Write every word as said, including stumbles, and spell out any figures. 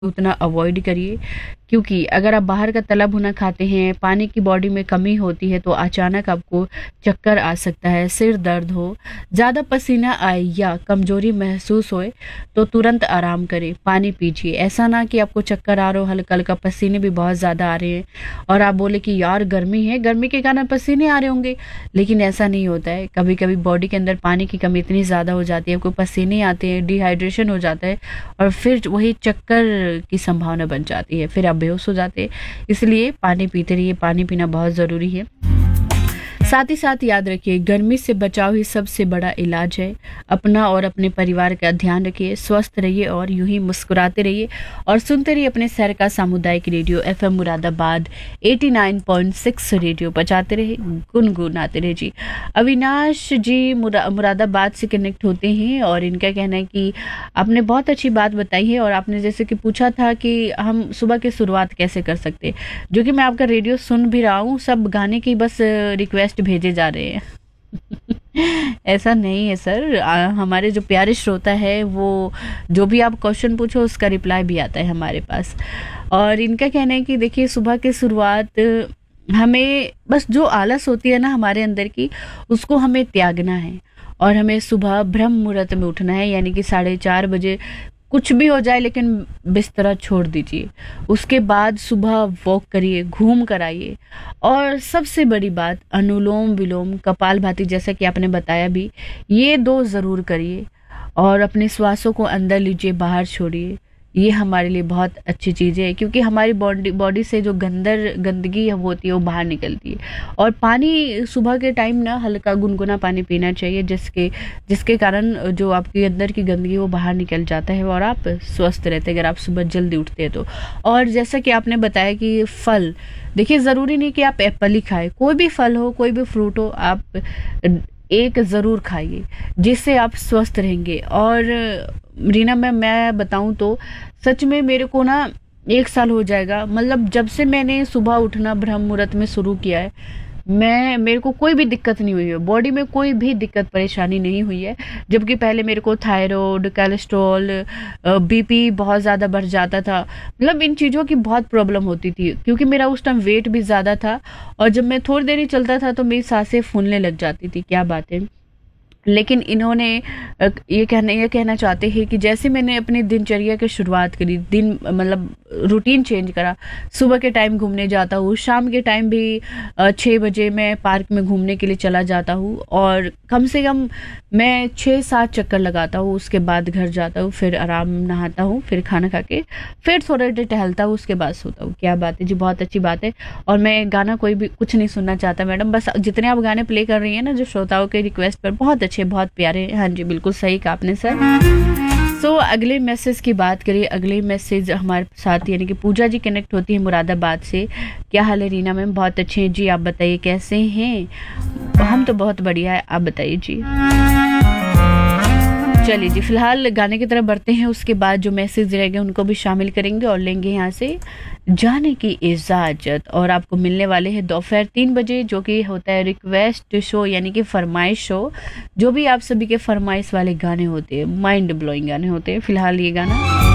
उतना अवॉइड करिए, क्योंकि अगर आप बाहर का तला भुना खाते हैं, पानी की बॉडी में कमी होती है तो अचानक आपको चक्कर आ सकता है, सिर दर्द हो, ज़्यादा पसीना आए या कमजोरी महसूस होए तो तुरंत आराम करें, पानी पीजिए। ऐसा ना कि आपको चक्कर आ रहा हो, हल्का हल्का पसीने भी बहुत ज़्यादा आ रहे हैं और आप बोले कि यार गर्मी है, गर्मी के कारण पसीने आ रहे होंगे, लेकिन ऐसा नहीं होता है। कभी कभी बॉडी के अंदर पानी की कमी इतनी ज़्यादा हो जाती है, आपको पसीने आते हैं, डिहाइड्रेशन हो जाता है और फिर वही चक्कर की संभावना बन जाती है, फिर आप बेहोश हो जाते हैं। इसलिए पानी पीते रहिए, पानी पीना बहुत ज़रूरी है। साथ ही साथ याद रखिए, गर्मी से बचाव ही सबसे बड़ा इलाज है। अपना और अपने परिवार का ध्यान रखिए, स्वस्थ रहिए और यूं ही मुस्कुराते रहिए और सुनते रहिए अपने शहर का सामुदायिक रेडियो एफएम मुरादाबाद नवासी पॉइंट छह रेडियो बजाते रहे, गुनगुनाते रहे। जी अविनाश जी मुरा, मुरादाबाद से कनेक्ट होते हैं और इनका कहना है कि आपने बहुत अच्छी बात बताई है और आपने जैसे कि पूछा था कि हम सुबह की शुरुआत कैसे कर सकते हैं, जो कि मैं आपका रेडियो सुन भी रहा हूँ, सब गाने की बस रिक्वेस्ट भेजे जा रहे हैं। ऐसा नहीं है सर, आ, हमारे जो प्यारे श्रोता है वो जो भी आप क्वेश्चन पूछो उसका रिप्लाई भी आता है हमारे पास। और इनका कहना है कि देखिए, सुबह की शुरुआत हमें बस जो आलस होती है ना हमारे अंदर की, उसको हमें त्यागना है और हमें सुबह ब्रह्म मुहूर्त में उठना है, यानी कि साढ़े चार बजे कुछ भी हो जाए लेकिन बिस्तरा छोड़ दीजिए। उसके बाद सुबह वॉक करिए, घूम कर आइए और सबसे बड़ी बात, अनुलोम विलोम कपालभाति जैसा कि आपने बताया भी, ये दो ज़रूर करिए और अपने श्वासों को अंदर लीजिए, बाहर छोड़िए। ये हमारे लिए बहुत अच्छी चीज़ें है, क्योंकि हमारी बॉडी बॉडी से जो गंदर गंदगी होती है वो बाहर निकलती है। और पानी सुबह के टाइम ना हल्का गुनगुना पानी पीना चाहिए, जिसके जिसके कारण जो आपके अंदर की गंदगी वो बाहर निकल जाता है और आप स्वस्थ रहते हैं, अगर आप सुबह जल्दी उठते हैं तो। और जैसा कि आपने बताया कि फल, देखिए ज़रूरी नहीं कि आप एप्पल ही खाएं, कोई भी फल हो, कोई भी फ्रूट हो, आप एक ज़रूर खाइए, जिससे आप स्वस्थ रहेंगे। और रीना मैं मैं बताऊं तो सच में मेरे को ना एक साल हो जाएगा, मतलब जब से मैंने सुबह उठना ब्रह्म मुहूर्त में शुरू किया है, मैं मेरे को कोई भी दिक्कत नहीं हुई है, बॉडी में कोई भी दिक्कत परेशानी नहीं हुई है। जबकि पहले मेरे को थायराइड, कोलेस्ट्रॉल, बीपी बहुत ज़्यादा बढ़ जाता था, मतलब इन चीज़ों की बहुत प्रॉब्लम होती थी, क्योंकि मेरा उस टाइम वेट भी ज़्यादा था और जब मैं थोड़ी देर ही चलता था तो मेरी सांसें फूलने लग जाती थी। क्या बात है। लेकिन इन्होंने ये कहना ये कहना चाहते हैं कि जैसे मैंने अपनी दिनचर्या की शुरुआत करी, दिन मतलब रूटीन चेंज करा, सुबह के टाइम घूमने जाता हूँ, शाम के टाइम भी छः बजे मैं पार्क में घूमने के लिए चला जाता हूँ और कम से कम मैं छः सात चक्कर लगाता हूँ। उसके बाद घर जाता हूँ, फिर आराम नहाता हूँ, फिर खाना खा के फिर थोड़ा देर टहलता हूँ, उसके बाद सोता हूँ। क्या बात है जी, बहुत अच्छी बात है। और मैं गाना कोई भी कुछ नहीं सुनना चाहता मैडम, बस जितने आप गाने प्ले कर रही हैं ना जो श्रोताओं के रिक्वेस्ट पर, बहुत अच्छे, बहुत प्यारे। हाँ जी, बिल्कुल सही कहा आपने सर। सो so, अगले मैसेज की बात करिए। अगले मैसेज हमारे साथ यानी कि पूजा जी कनेक्ट होती है मुरादाबाद से। क्या हाल है रीना मैम? बहुत अच्छे हैं जी, आप बताइए कैसे हैं? हम तो बहुत बढ़िया है, आप बताइए जी। चलिए जी, फिलहाल गाने की तरफ बढ़ते हैं, उसके बाद जो मैसेज रहेंगे उनको भी शामिल करेंगे और लेंगे यहाँ से जाने की इजाज़त। और आपको मिलने वाले हैं दोपहर तीन बजे, जो कि होता है रिक्वेस्ट शो यानी कि फरमाइश शो, जो भी आप सभी के फरमाइश वाले गाने होते हैं, माइंड ब्लोइंग गाने होते हैं। फिलहाल ये गाना